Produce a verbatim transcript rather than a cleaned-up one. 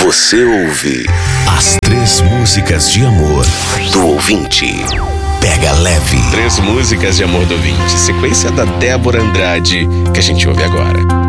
Você ouve as três músicas de amor do ouvinte. Pega leve. Três músicas de amor do ouvinte, sequência da Débora Andrade, que a gente ouve agora.